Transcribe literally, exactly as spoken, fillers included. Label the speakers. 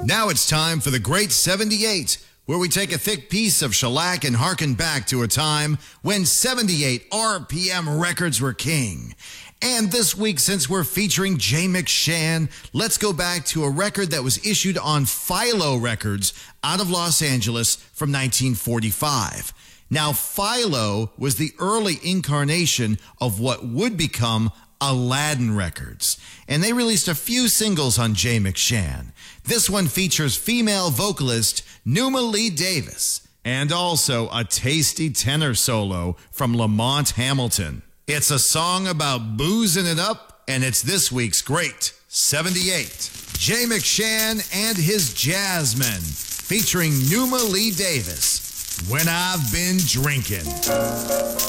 Speaker 1: Now it's time for the Great seventy-eight, where we take a thick piece of shellac and harken back to a time when seventy-eight R P M records were king. And this week, since we're featuring Jay McShann, let's go back to a record that was issued on Philo Records out of Los Angeles from nineteen forty-five. Now, Philo was the early incarnation of what would become Aladdin Records, and they released a few singles on Jay McShann. This one features female vocalist Numa Lee Davis, and also a tasty tenor solo from Lamont Hamilton. It's a song about boozing it up, and it's this week's Great seventy-eight. Jay McShann and his Jazzmen, featuring Numa Lee Davis, When I've Been Drinking.